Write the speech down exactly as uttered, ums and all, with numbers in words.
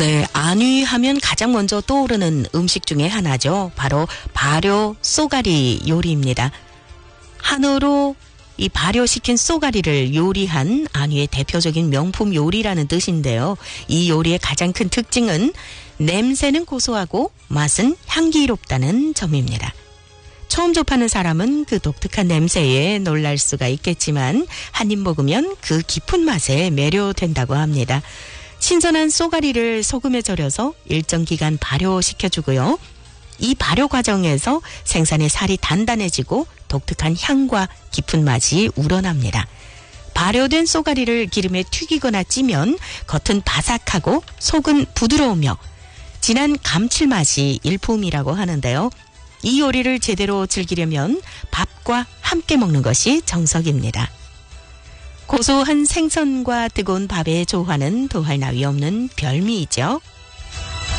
네, 안위 하면 가장 먼저 떠오르는 음식 중에 하나죠. 바로 발효 쏘가리 요리입니다. 한어로 이 발효시킨 쏘가리를 요리한 안위의 대표적인 명품 요리라는 뜻인데요. 이 요리의 가장 큰 특징은 냄새는 고소하고 맛은 향기롭다는 점입니다. 처음 접하는 사람은 그 독특한 냄새에 놀랄 수가 있겠지만 한 입 먹으면 그 깊은 맛에 매료된다고 합니다. 신선한 쏘가리를 소금에 절여서 일정 기간 발효시켜주고요. 이 발효 과정에서 생선의 살이 단단해지고 독특한 향과 깊은 맛이 우러납니다. 발효된 쏘가리를 기름에 튀기거나 찌면 겉은 바삭하고 속은 부드러우며 진한 감칠맛이 일품이라고 하는데요. 이 요리를 제대로 즐기려면 밥과 함께 먹는 것이 정석입니다. 고소한 생선과 뜨거운 밥의 조화는 더할 나위 없는 별미이죠.